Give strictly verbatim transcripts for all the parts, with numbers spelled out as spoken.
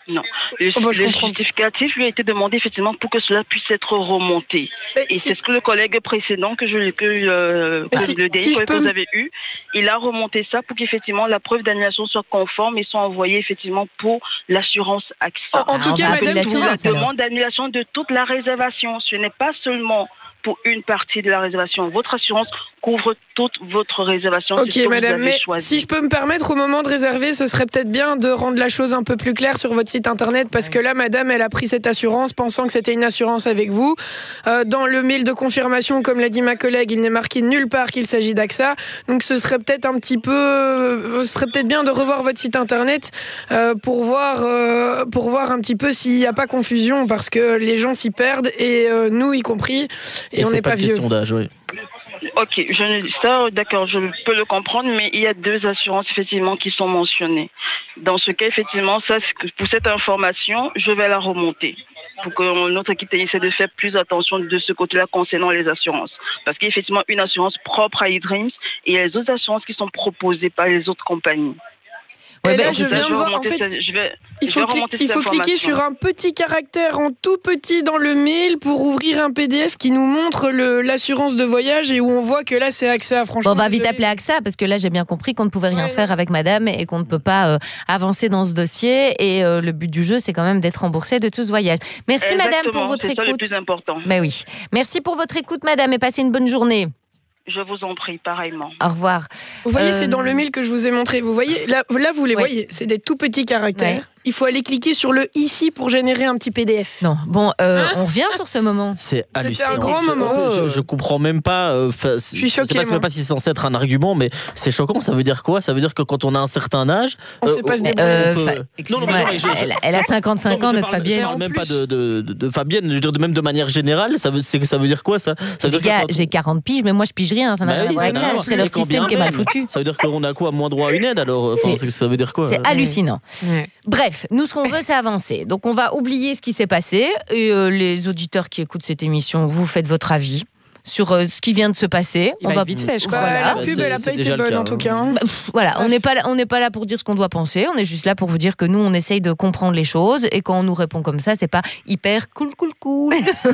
Non. Le, oh bah, le justificatif lui a été demandé effectivement pour que cela puisse être remonté. Mais et si... c'est ce que le collègue précédent que, je, que, euh, que si, le D I si que peux... vous avez eu, il a remonté ça pour qu'effectivement la preuve d'annulation soit conforme et soit envoyée effectivement pour l'assurance A X A. En, en tout ah, cas, madame, si la demande d'annulation de toute la réservation, ce n'est pas seulement pour une partie de la réservation. Votre assurance couvre toute votre réservation. Ok, madame, mais choisi. Si je peux me permettre, au moment de réserver, ce serait peut-être bien de rendre la chose un peu plus claire sur votre site internet, parce ouais. que là, madame, elle a pris cette assurance pensant que c'était une assurance avec vous. Euh, dans le mail de confirmation, comme l'a dit ma collègue, il n'est marqué nulle part qu'il s'agit d'A X A. Donc ce serait peut-être un petit peu... Ce serait peut-être bien de revoir votre site internet euh, pour, voir, euh, pour voir un petit peu s'il n'y a pas confusion, parce que les gens s'y perdent, et euh, nous y compris, et, et on n'est pas, pas vieux. Question d'âge, oui. Ok, je, ça, d'accord, je peux le comprendre, mais il y a deux assurances effectivement qui sont mentionnées. Dans ce cas, effectivement, ça, pour cette information, je vais la remonter pour que notre équipe essaie de faire plus attention de ce côté-là concernant les assurances. Parce qu'il y a effectivement une assurance propre à eDreams et il y a les autres assurances qui sont proposées par les autres compagnies. Ouais, ben, je viens de voir, en fait, cette, je vais, il faut, cli- il faut cliquer sur un petit caractère en tout petit dans le mail pour ouvrir un P D F qui nous montre le, l'assurance de voyage et où on voit que là c'est A X A. Franchement, bon, on va vite appeler A X A parce que là j'ai bien compris qu'on ne pouvait rien ouais, faire ouais. avec madame et qu'on ne peut pas euh, avancer dans ce dossier, et euh, le but du jeu c'est quand même d'être remboursé de tout ce voyage. Merci Exactement, madame pour votre c'est écoute. C'est ça le plus important. Mais oui. Merci pour votre écoute madame et passez une bonne journée. Je vous en prie, pareillement. Au revoir. Vous voyez, euh... c'est dans le mail que je vous ai montré. Vous voyez, là, là vous les ouais. voyez, c'est des tout petits caractères. Ouais. Il faut aller cliquer sur le ici pour générer un petit P D F. Non, bon, euh, hein on revient sur ce moment. C'est hallucinant. C'était un grand je, moment. Je, je comprends même pas. Euh, je suis choquée. Je sais pas, même pas si c'est censé être un argument, mais c'est choquant. Ça veut dire quoi? Ça veut dire que quand on a un certain âge, on euh, sait pas se débrouiller. Euh, peut... fa- non, non, mais non, mais je, elle, elle a cinquante-cinq non, ans, notre parle, Fabienne. Je parle même pas de, de, de, de Fabienne. Je veux dire, même de manière générale, ça veut, c'est, ça veut dire quoi ça, ça veut Les gars, j'ai quarante piges, mais moi je pige rien. Ça n'a rien à voir. C'est leur système qui est mal foutu. Ça veut dire qu'on a quoi, moins droit à une aide alors? Ça veut dire quoi? C'est hallucinant. Bref, nous ce qu'on veut, c'est avancer. Donc on va oublier ce qui s'est passé et euh, les auditeurs qui écoutent cette émission, vous faites votre avis sur euh, ce qui vient de se passer. Il on va vite fait, je crois. Voilà. La pub, elle n'a pas été bonne en tout cas. Hein. Bah, pff, voilà, Bref. on n'est pas là, on n'est pas là pour dire ce qu'on doit penser. On est juste là pour vous dire que nous, on essaye de comprendre les choses et quand on nous répond comme ça, c'est pas hyper cool, cool, cool.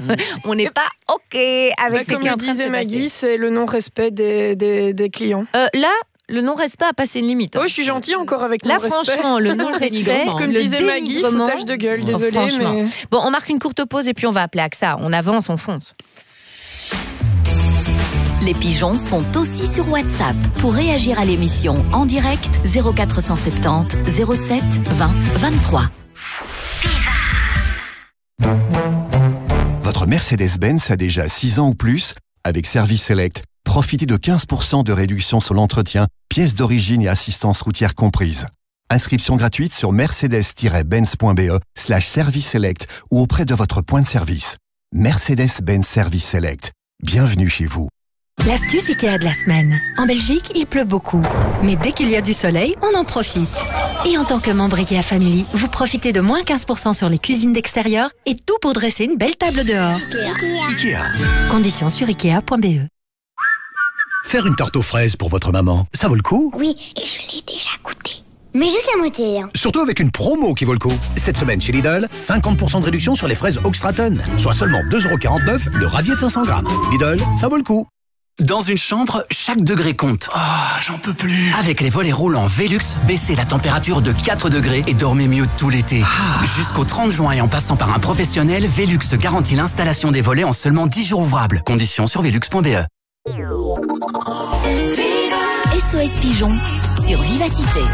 On n'est pas ok avec. Bah, ce comme qui le disait Maggie, c'est le non-respect des, des, des clients. Euh, là. Le non-respect a passé une limite. Oh, je suis gentille encore avec là, mon respect. Là, franchement, le non-respect, comme le disait Maggie, foutage de gueule, désolée. Oh, mais... Bon, on marque une courte pause et puis on va appeler A X A. On avance, on fonce. Les pigeons sont aussi sur WhatsApp. Pour réagir à l'émission en direct, zéro quatre cent soixante-dix zéro sept vingt vingt-trois. Votre Mercedes-Benz a déjà six ans ou plus? Avec Service Select, profitez de quinze pour cent de réduction sur l'entretien, pièces d'origine et assistance routière comprises. Inscription gratuite sur mercedes-benz.be slash service select ou auprès de votre point de service. Mercedes-Benz Service Select. Bienvenue chez vous. L'astuce Ikea de la semaine. En Belgique, il pleut beaucoup. Mais dès qu'il y a du soleil, on en profite. Et en tant que membre Ikea Family, vous profitez de moins quinze pour cent sur les cuisines d'extérieur et tout pour dresser une belle table dehors. Ikea. Ikea. Conditions sur ikea point b e. Faire une tarte aux fraises pour votre maman, ça vaut le coup? Oui, et je l'ai déjà goûté. Mais juste la moitié. Hein. Surtout avec une promo qui vaut le coup. Cette semaine chez Lidl, cinquante pour cent de réduction sur les fraises Oxtraton, soit seulement deux euros quarante-neuf le ravier de cinq cents grammes. Lidl, ça vaut le coup. Dans une chambre, chaque degré compte. Ah, oh, j'en peux plus. Avec les volets roulants Velux, baissez la température de quatre degrés et dormez mieux tout l'été. Ah. Jusqu'au trente juin et en passant par un professionnel, Velux garantit l'installation des volets en seulement dix jours ouvrables. Conditions sur velux point b e. S O S Pigeon sur Vivacité.